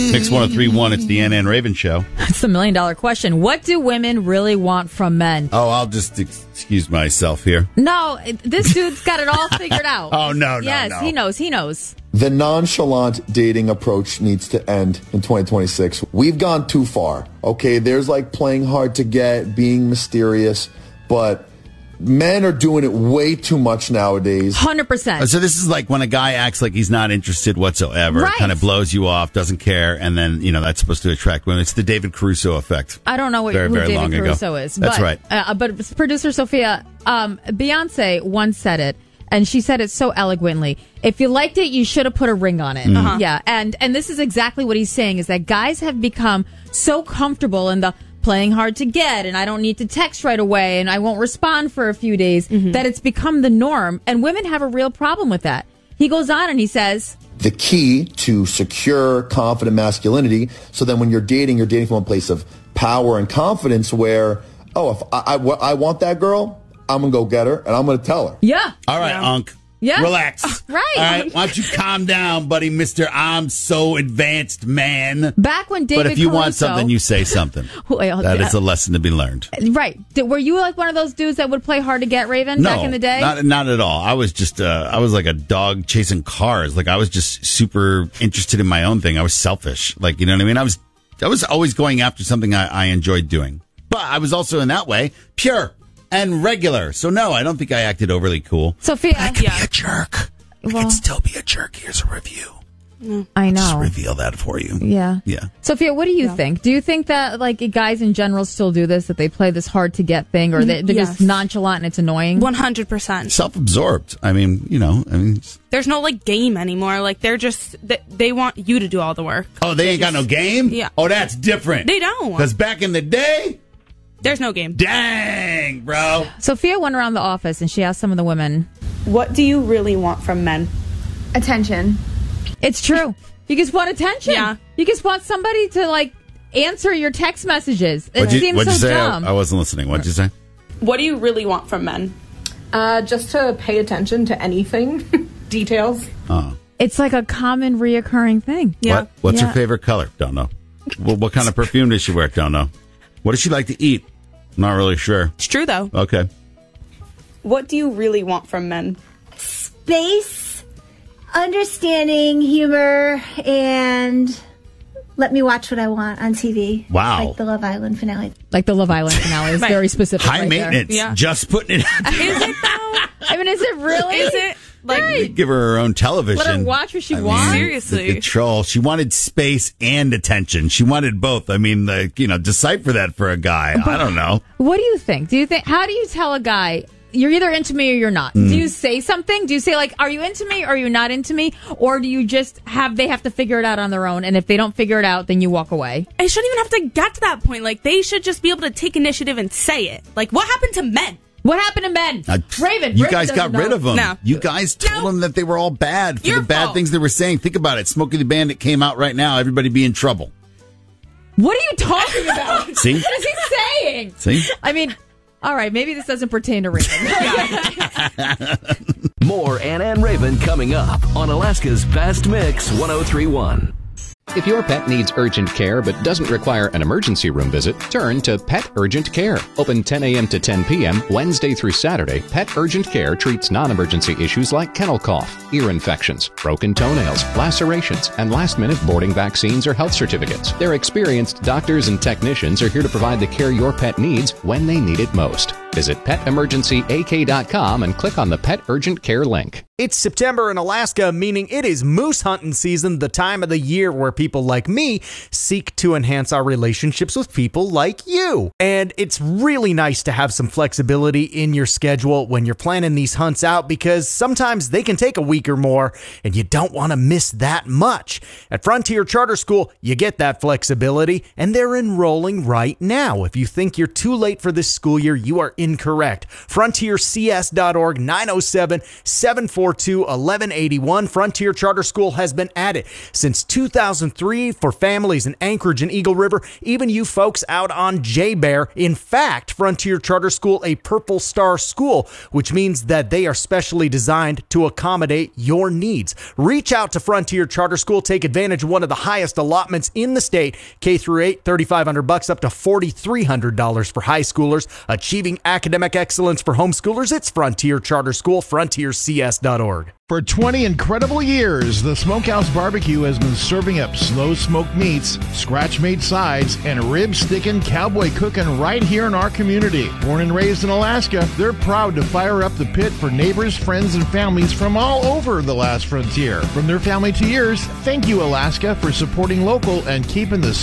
Mix 103.1, it's the Ann and Raven Show. It's the $1 million question. What do women really want from men? Oh, I'll just excuse myself here. No, this dude's got it all figured out. Oh, no. Yes, he knows. The nonchalant dating approach needs to end in 2026. We've gone too far. Okay, there's like playing hard to get, being mysterious, but men are doing it way too much nowadays. 100%. So this is like when a guy acts like he's not interested whatsoever, Right. kind of blows you off, doesn't care, and then, that's supposed to attract women. It's the David Caruso effect. I don't know who David Caruso is. That's right. But producer Sophia, Beyonce once said it, and she said it so eloquently. If you liked it, you should have put a ring on it. Uh-huh. Yeah, and this is exactly what he's saying, is that guys have become so comfortable in the playing hard to get, and I don't need to text right away, and I won't respond for a few days, that it's become the norm, and women have a real problem with that. He goes on and he says, The key to secure, confident masculinity, so then when you're dating from a place of power and confidence where, if I want that girl, I'm going to go get her, and I'm going to tell her. yeah. All right, Unc. Yeah. Relax. Right. All right. Why don't you calm down, buddy, Mr. I'm so advanced man. Back when David But if you want Caruso- something, you say something. That is a lesson to be learned. Right. Were you like one of those dudes that would play hard to get, Raven, back in the day? Not at all. I was just, I was like a dog chasing cars. Like I was just super interested in my own thing. I was selfish. Like, you know what I mean? I was always going after something I enjoyed doing. But I was also in that way pure and regular. So no, I don't think I acted overly cool. Sophia. I could be a jerk. I could still be a jerk. Here's a review. I know. Just reveal that for you. Yeah. Yeah. Sophia, what do you think? Do you think that like guys in general still do this, that they play this hard to get thing, or they're just nonchalant and it's annoying? 100%. Self-absorbed. I mean, there's no like game anymore. Like they're just, they want you to do all the work. Oh, they ain't got no game? Yeah. Oh, that's different. They don't. Because back in the day, there's no game. Dang, bro. Sophia went around the office and she asked some of the women, what do you really want from men? Attention. It's true. You just want attention. Yeah. You just want somebody to like answer your text messages. It What'd you seems so say? dumb. I wasn't listening. What'd you say? What do you really want from men? Just to pay attention to anything. Details. Oh. It's like a common reoccurring thing. Yeah. What's Yeah. her favorite color? Don't know. What kind of perfume does she wear? Don't know. What does she like to eat? Not really sure. It's true though. Okay. What do you really want from men? Space, understanding, humor, and let me watch what I want on TV. Wow. Like the Love Island finale. Like the Love Island finale is Right. very specific. High right maintenance. there. Yeah. Just putting it out. Is it though? I mean, is it really? Is it? Like, Right. Give her her own television. Let her watch what she I wants. mean, Seriously. the control. She wanted space and attention. She wanted both. I mean, decipher that for a guy. I don't know. What do you think? How do you tell a guy you're either into me or you're not? Do you say something? Do you say like, are you into me or are you not into me? Or do you just they have to figure it out on their own, and if they don't figure it out, then you walk away? I shouldn't even have to get to that point. Like, they should just be able to take initiative and say it. Like, what happened to men? What happened to men? Raven. You Raven guys got doesn't rid know. of them. No. You guys told them that they were all bad for Your the bad fault. things they were saying. Think about it. Smokey the Bandit came out right now. Everybody be in trouble. What are you talking about? See? What is he saying? See? I mean, all right, maybe this doesn't pertain to Raven. More Ann and Raven coming up on Alaska's Best Mix 103.1. If your pet needs urgent care but doesn't require an emergency room visit, turn to Pet Urgent Care. Open 10 a.m. to 10 p.m. Wednesday through Saturday, Pet Urgent Care treats non-emergency issues like kennel cough, ear infections, broken toenails, lacerations, and last-minute boarding vaccines or health certificates. Their experienced doctors and technicians are here to provide the care your pet needs when they need it most. Visit PetEmergencyAK.com and click on the Pet Urgent Care link. It's September in Alaska, meaning it is moose hunting season, the time of the year where people like me seek to enhance our relationships with people like you. And it's really nice to have some flexibility in your schedule when you're planning these hunts out, because sometimes they can take a week or more and you don't want to miss that much. At Frontier Charter School, you get that flexibility, and they're enrolling right now. If you think you're too late for this school year, you are incorrect. FrontierCS.org, 907-742-1181. Frontier Charter School has been at it since 2003 for families in Anchorage and Eagle River, even you folks out on J-Bear. In fact, Frontier Charter School, a Purple Star school, which means that they are specially designed to accommodate your needs. Reach out to Frontier Charter School. Take advantage of one of the highest allotments in the state, K through 8, $3,500 up to $4,300 for high schoolers. Achieving academic excellence for homeschoolers, it's Frontier Charter School, frontiercs.org. For 20 incredible years, the Smokehouse Barbecue has been serving up slow smoked meats, scratch-made sides, and rib-sticking, cowboy cooking right here in our community. Born and raised in Alaska, they're proud to fire up the pit for neighbors, friends, and families from all over the last frontier. From their family to yours, thank you, Alaska, for supporting local and keeping the